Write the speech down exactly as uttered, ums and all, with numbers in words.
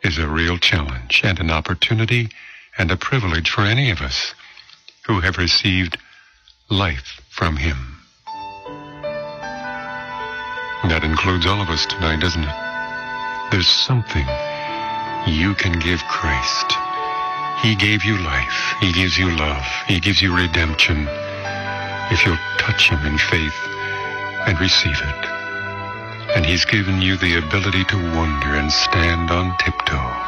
is a real challenge and an opportunity and a privilege for any of us who have received life from him. That includes all of us tonight, doesn't it? There's something you can give Christ. He gave you life. He gives you love. He gives you redemption. If you'll touch him in faith and receive it. And he's given you the ability to wonder and stand on tiptoe